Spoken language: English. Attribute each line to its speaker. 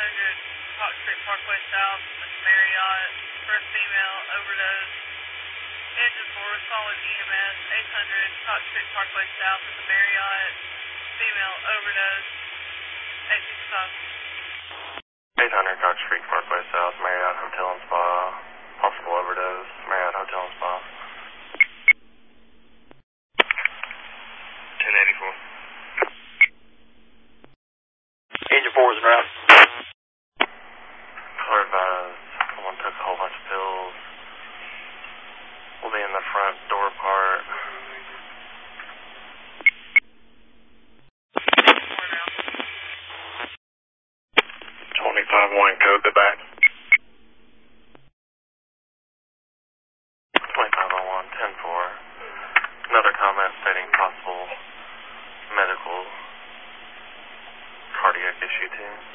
Speaker 1: 800 Hawk Street Parkway South, Marriott, first female, overdose. Engine 4, solid EMS, 800 Hawk Street Parkway South at the Marriott, female, overdose, 865.
Speaker 2: 800 Cox Street Parkway South, Marriott Hotel and Spa, possible overdose, Marriott Hotel and Spa. 1084.
Speaker 3: Engine 4 is en route.
Speaker 2: Color advised, someone took a whole bunch of pills. We'll be in the front door part. 25-1, code, goodbye. 2501, 10-4. Another comment stating possible medical cardiac issue too.